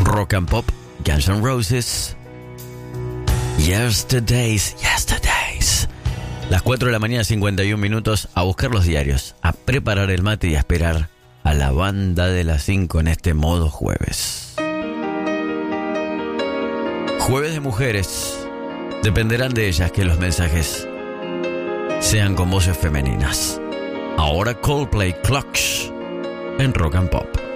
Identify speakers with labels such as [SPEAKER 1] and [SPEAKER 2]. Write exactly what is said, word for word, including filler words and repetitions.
[SPEAKER 1] Rock and Pop, Guns N' Roses. Yesterdays, yesterdays. Las cuatro de la mañana, cincuenta y un minutos, a buscar los diarios, a preparar el mate y a esperar a la banda de las cinco en este modo jueves. Jueves de mujeres. Dependerán de ellas que los mensajes sean con voces femeninas. Ahora Coldplay, Clocks en Rock and Pop.